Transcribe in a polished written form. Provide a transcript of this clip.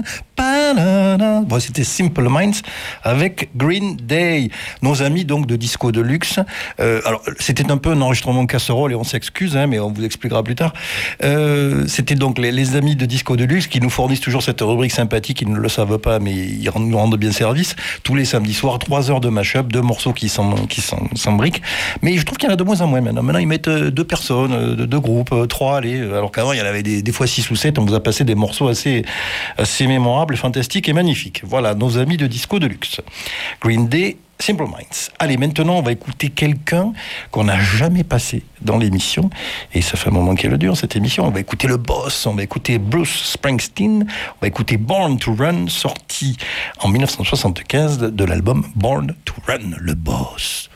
Bon, c'était Simple Minds avec Green Day, nos amis donc de Disco Deluxe. Alors c'était un peu un enregistrement casserole et on s'excuse, mais on vous expliquera plus tard. C'était donc les amis de Disco Deluxe qui nous fournissent toujours cette rubrique sympathique. Ils ne le savent pas, mais ils nous rendent bien service. Tous les samedis soirs, 3 heures de mash-up, 2 morceaux qui s'embriquent. Mais je trouve qu'il y en a de moins en moins maintenant. Maintenant ils mettent 2 personnes, 2 groupes, 3, allez. Alors qu'avant il y en avait des fois 6 ou 7. On vous a passé des morceaux assez mémorables, fantastiques et magnifiques. Voilà, nos amis de Disco Deluxe. Green Day, Simple Minds. Allez, maintenant, on va écouter quelqu'un qu'on n'a jamais passé dans l'émission. Et ça fait un moment qu'elle dure, cette émission. On va écouter le boss, on va écouter Bruce Springsteen, on va écouter Born to Run, sorti en 1975 de l'album Born to Run, le boss.